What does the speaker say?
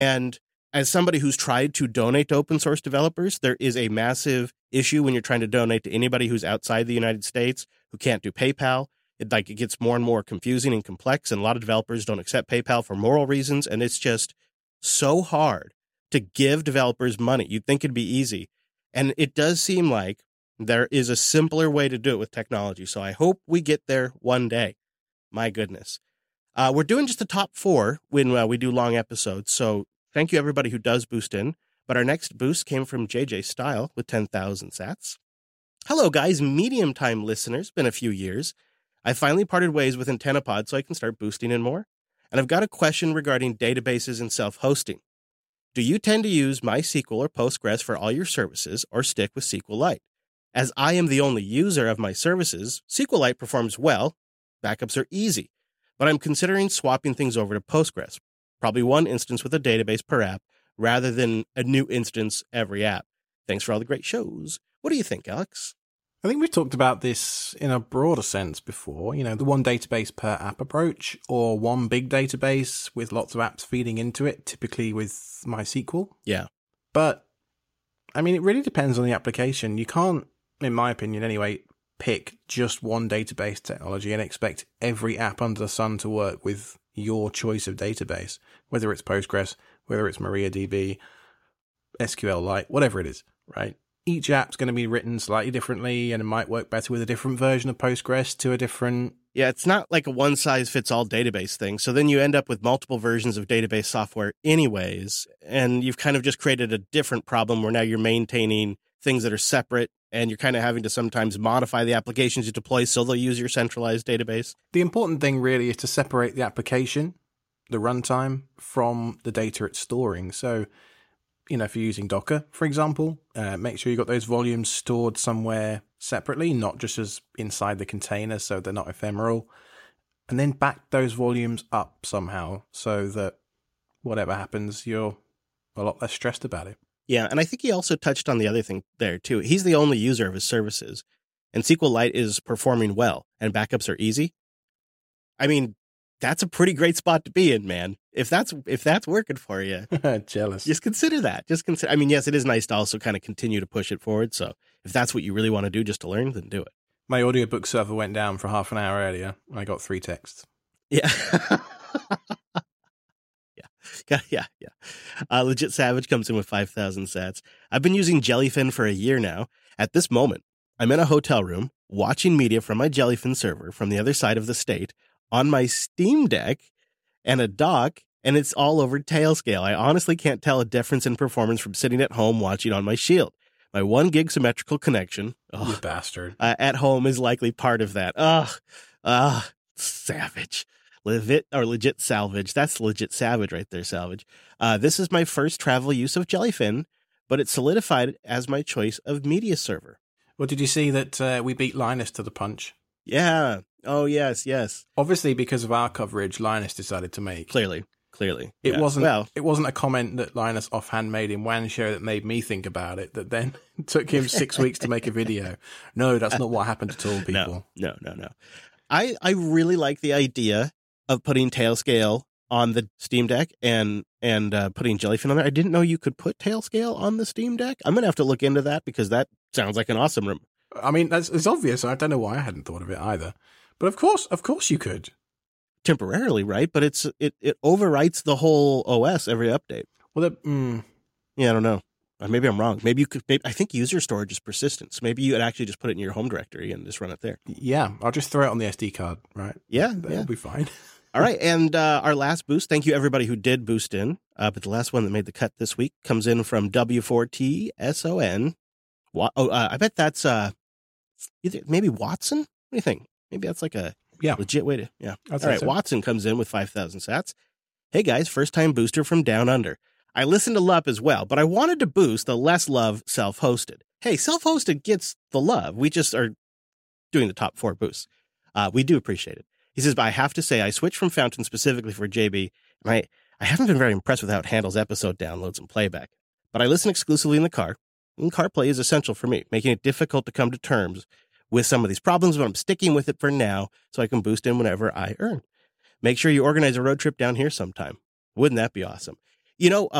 And as somebody who's tried to donate to open source developers, there is a massive issue when you're trying to donate to anybody who's outside the United States who can't do PayPal. It gets more and more confusing and complex, and a lot of developers don't accept PayPal for moral reasons, and it's just so hard to give developers money. You'd think it'd be easy, and it does seem like there is a simpler way to do it with technology, so I hope we get there one day. My goodness. We're doing just the top 4 when we do long episodes, so thank you everybody who does boost in, but our next boost came from JJ Style with 10,000 sats. Hello guys, medium time listeners, been a few years. I finally parted ways with AntennaPod so I can start boosting in more. And I've got a question regarding databases and self-hosting. Do you tend to use MySQL or Postgres for all your services or stick with SQLite? As I am the only user of my services, SQLite performs well, backups are easy, but I'm considering swapping things over to Postgres, probably one instance with a database per app rather than a new instance every app. Thanks for all the great shows. What do you think, Alex? I think we've talked about this in a broader sense before, the one database per app approach, or one big database with lots of apps feeding into it, typically with MySQL. Yeah. But, it really depends on the application. You can't, in my opinion anyway, pick just one database technology and expect every app under the sun to work with your choice of database, whether it's Postgres, whether it's MariaDB, SQLite, whatever it is, right? Each app's going to be written slightly differently, and it might work better with a different version of Postgres to a different... Yeah, it's not like a one-size-fits-all database thing. So then you end up with multiple versions of database software anyways, and you've kind of just created a different problem where now you're maintaining things that are separate, and you're kind of having to sometimes modify the applications you deploy so they'll use your centralized database. The important thing really is to separate the application, the runtime, from the data it's storing. So... if you're using Docker, for example, make sure you've got those volumes stored somewhere separately, not just as inside the container so they're not ephemeral. And then back those volumes up somehow so that whatever happens, you're a lot less stressed about it. Yeah, and I think he also touched on the other thing there, too. He's the only user of his services, and SQLite is performing well, and backups are easy. That's a pretty great spot to be in, man. If that's working for you. Jealous. Just consider that. Yes, it is nice to also kind of continue to push it forward. So if that's what you really want to do just to learn, then do it. My audiobook server went down for half an hour earlier. I got 3 texts. Yeah. Yeah. Legit Savage comes in with 5,000 sats. I've been using Jellyfin for a year now. At this moment, I'm in a hotel room watching media from my Jellyfin server from the other side of the state on my Steam Deck and a dock, and it's all over Tailscale. I honestly can't tell a difference in performance from sitting at home watching on my Shield. My 1 gig symmetrical connection, you bastard, at home is likely part of that. Savage. Legit Salvage. That's legit savage right there, Salvage. This is my first travel use of Jellyfin, but it's solidified as my choice of media server. Well, did you see that we beat Linus to the punch? Yeah. Oh, yes. Obviously, because of our coverage, Linus decided to make. Clearly. It wasn't a comment that Linus offhand made in one show that made me think about it, that then took him 6 weeks to make a video. No, that's not what happened at all, people. No. I really like the idea of putting Tailscale on the Steam Deck and putting Jellyfin on there. I didn't know you could put Tailscale on the Steam Deck. I'm going to have to look into that because that sounds like an awesome room. It's obvious. I don't know why I hadn't thought of it either. But of course you could. Temporarily, right? But it overwrites the whole OS every update. Well, yeah, I don't know. Maybe I'm wrong. Maybe you could. I think user storage is persistent. So maybe you would actually just put it in your home directory and just run it there. Yeah, I'll just throw it on the SD card, right? Yeah, that'll be fine. All right, and our last boost. Thank you everybody who did boost in. But the last one that made the cut this week comes in from W4TSON. I bet that's maybe Watson. What do you think? Maybe that's like a legit way to. Yeah. All right, so. Watson comes in with 5,000 sats. Hey guys, first time booster from Down Under. I listened to LUP as well, but I wanted to boost the less love self-hosted. Hey, self-hosted gets the love. We just are doing the top 4 boosts. We do appreciate it. He says, but I have to say, I switched from Fountain specifically for JB, and I haven't been very impressed with how it handles episode downloads and playback. But I listen exclusively in the car, and CarPlay is essential for me, making it difficult to come to terms with some of these problems, but I'm sticking with it for now so I can boost in whenever I earn. Make sure you organize a road trip down here sometime. Wouldn't that be awesome? You know,